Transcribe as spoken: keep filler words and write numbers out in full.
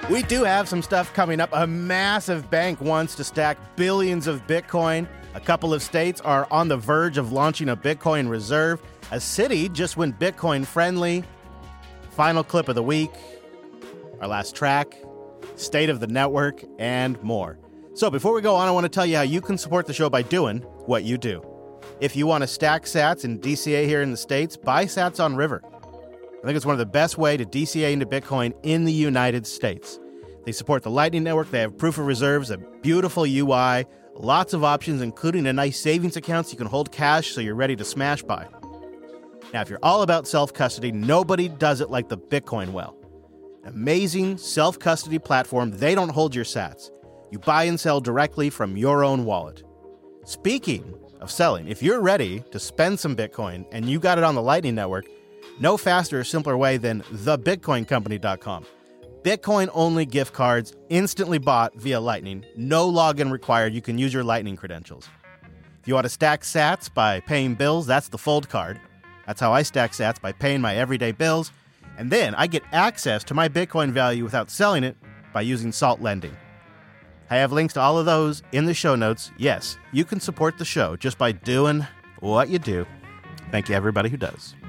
We do have some stuff coming up. A massive bank wants to stack billions of Bitcoin. A couple of states are on the verge of launching a Bitcoin reserve. A city just went Bitcoin friendly. Final clip of the week. Our last track. State of the network, and more. So before we go on, I want to tell you how you can support the show by doing what you do. If you want to stack sats in D C A here in the States, buy sats on River. I think it's one of the best way to D C A into Bitcoin in the United States. They support the Lightning Network. They have proof of reserves, a beautiful U I, lots of options, including a nice savings account so you can hold cash so you're ready to smash buy. Now, if you're all about self-custody, nobody does it like the Bitcoin Well. Amazing self-custody platform. They don't hold your sats. You buy and sell directly from your own wallet. Speaking of selling, if you're ready to spend some Bitcoin and you got it on the Lightning Network, no faster or simpler way than the bitcoin company dot com. Bitcoin-only gift cards, instantly bought via Lightning. No login required. You can use your Lightning credentials. If you want to stack sats by paying bills, that's the Fold card. That's how I stack sats, by paying my everyday bills. And then I get access to my Bitcoin value without selling it by using Salt Lending. I have links to all of those in the show notes. Yes, you can support the show just by doing what you do. Thank you, everybody who does.